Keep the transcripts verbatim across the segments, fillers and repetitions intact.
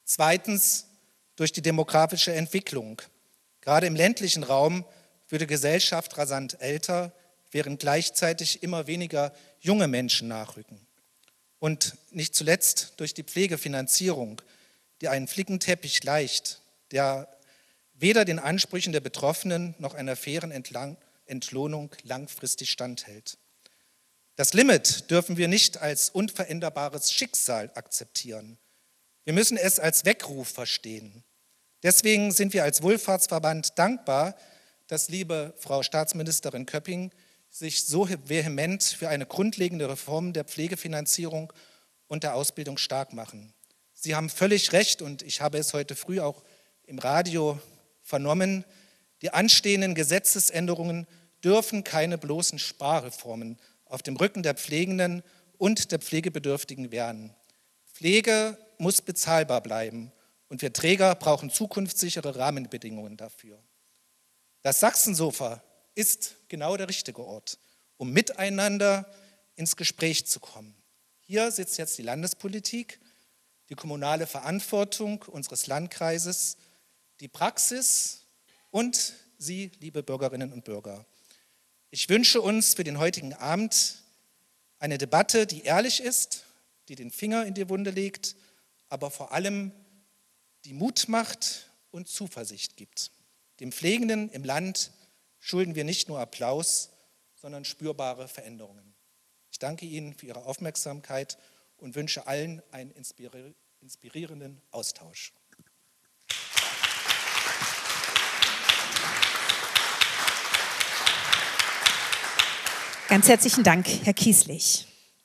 Zweitens durch die demografische Entwicklung. Gerade im ländlichen Raum wird die Gesellschaft rasant älter, während gleichzeitig immer weniger junge Menschen nachrücken. Und nicht zuletzt durch die Pflegefinanzierung, die einen Flickenteppich gleicht, der weder den Ansprüchen der Betroffenen noch einer fairen Entlang- Entlohnung langfristig standhält. Das Limit dürfen wir nicht als unveränderbares Schicksal akzeptieren. Wir müssen es als Weckruf verstehen. Deswegen sind wir als Wohlfahrtsverband dankbar, dass liebe Frau Staatsministerin Köpping sich so vehement für eine grundlegende Reform der Pflegefinanzierung und der Ausbildung stark machen. Sie haben völlig recht und ich habe es heute früh auch im Radio vernommen, die anstehenden Gesetzesänderungen dürfen keine bloßen Sparreformen auf dem Rücken der Pflegenden und der Pflegebedürftigen werden. Pflege muss bezahlbar bleiben und wir Träger brauchen zukunftssichere Rahmenbedingungen dafür. Das Sachsensofa ist genau der richtige Ort, um miteinander ins Gespräch zu kommen. Hier sitzt jetzt die Landespolitik, die kommunale Verantwortung unseres Landkreises, die Praxis und Sie, liebe Bürgerinnen und Bürger. Ich wünsche uns für den heutigen Abend eine Debatte, die ehrlich ist, die den Finger in die Wunde legt, aber vor allem die Mut macht und Zuversicht gibt. Dem Pflegenden im Land schulden wir nicht nur Applaus, sondern spürbare Veränderungen. Ich danke Ihnen für Ihre Aufmerksamkeit und wünsche allen einen inspirierenden Austausch. Ganz herzlichen Dank, Herr Kieslich.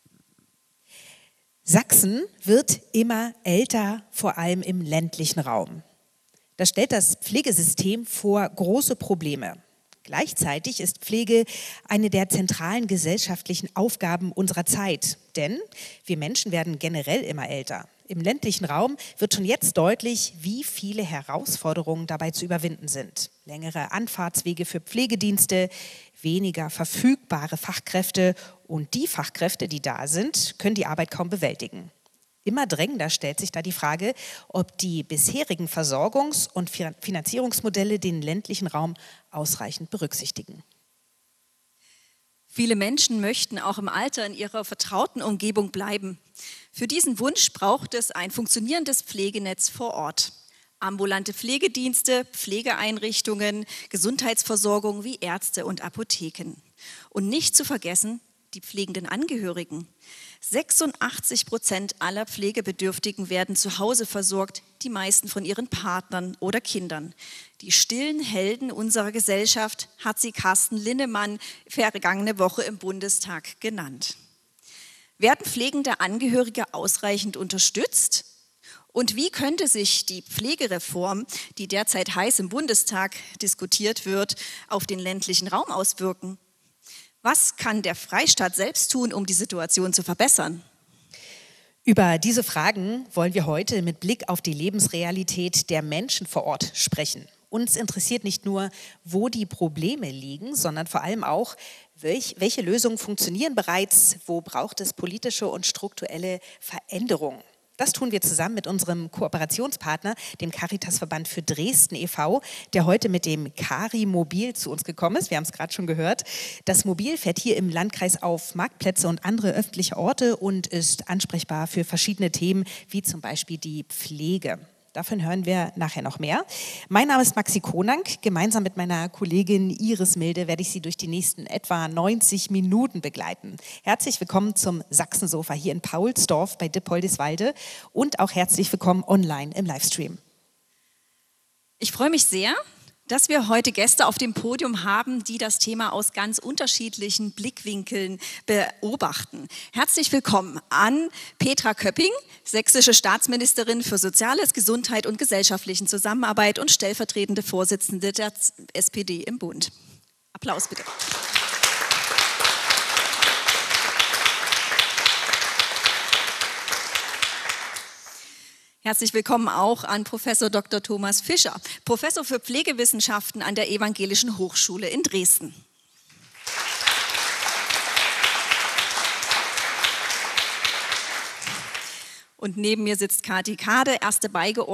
Sachsen wird immer älter, vor allem im ländlichen Raum. Das stellt das Pflegesystem vor große Probleme. Gleichzeitig ist Pflege eine der zentralen gesellschaftlichen Aufgaben unserer Zeit, denn wir Menschen werden generell immer älter. Im ländlichen Raum wird schon jetzt deutlich, wie viele Herausforderungen dabei zu überwinden sind. Längere Anfahrtswege für Pflegedienste, weniger verfügbare Fachkräfte und die Fachkräfte, die da sind, können die Arbeit kaum bewältigen. Immer drängender stellt sich da die Frage, ob die bisherigen Versorgungs- und Finanzierungsmodelle den ländlichen Raum ausreichend berücksichtigen. Viele Menschen möchten auch im Alter in ihrer vertrauten Umgebung bleiben. Für diesen Wunsch braucht es ein funktionierendes Pflegenetz vor Ort. Ambulante Pflegedienste, Pflegeeinrichtungen, Gesundheitsversorgung wie Ärzte und Apotheken. Und nicht zu vergessen, die pflegenden Angehörigen. sechsundachtzig Prozent aller Pflegebedürftigen werden zu Hause versorgt, die meisten von ihren Partnern oder Kindern. Die stillen Helden unserer Gesellschaft hat sie Carsten Linnemann vergangene Woche im Bundestag genannt. Werden pflegende Angehörige ausreichend unterstützt? Und wie könnte sich die Pflegereform, die derzeit heiß im Bundestag diskutiert wird, auf den ländlichen Raum auswirken? Was kann der Freistaat selbst tun, um die Situation zu verbessern? Über diese Fragen wollen wir heute mit Blick auf die Lebensrealität der Menschen vor Ort sprechen. Uns interessiert nicht nur, wo die Probleme liegen, sondern vor allem auch, welch, welche Lösungen funktionieren bereits, wo braucht es politische und strukturelle Veränderungen. Das tun wir zusammen mit unserem Kooperationspartner, dem Caritasverband für Dresden e V, der heute mit dem Cari-Mobil zu uns gekommen ist. Wir haben es gerade schon gehört. Das Mobil fährt hier im Landkreis auf Marktplätze und andere öffentliche Orte und ist ansprechbar für verschiedene Themen, wie zum Beispiel die Pflege. Davon hören wir nachher noch mehr. Mein Name ist Maxi Konank. Gemeinsam mit meiner Kollegin Iris Milde werde ich Sie durch die nächsten etwa neunzig Minuten begleiten. Herzlich willkommen zum Sachsensofa hier in Paulsdorf bei Dippoldiswalde und auch herzlich willkommen online im Livestream. Ich freue mich sehr, dass wir heute Gäste auf dem Podium haben, die das Thema aus ganz unterschiedlichen Blickwinkeln beobachten. Herzlich willkommen an Petra Köpping, sächsische Staatsministerin für Soziales, Gesundheit und gesellschaftlichen Zusammenarbeit und stellvertretende Vorsitzende der S P D im Bund. Applaus bitte. Herzlich willkommen auch an Professor Doktor Thomas Fischer, Professor für Pflegewissenschaften an der Evangelischen Hochschule in Dresden. Und neben mir sitzt Kati Kade, erste Beigeordnete